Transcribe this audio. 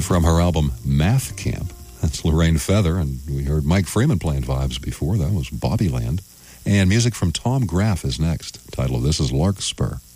from her album Math Camp. That's Lorraine Feather, and we heard Mike Freeman playing Vibes before. That was Bobbyland. And music from Tom Graff is next. The title of this is Larkspur.